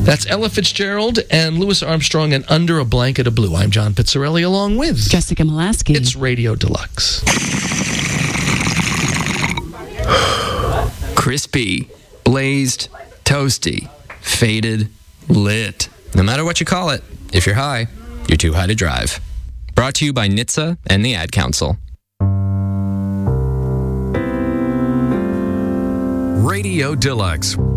That's Ella Fitzgerald and Louis Armstrong and Under a Blanket of Blue. I'm John Pizzarelli along with Jessica Molaski. It's Radio Deluxe. Crispy, blazed, toasty, faded, lit. No matter what you call it, if you're high, you're too high to drive. Brought to you by NHTSA and the Ad Council. Radio Deluxe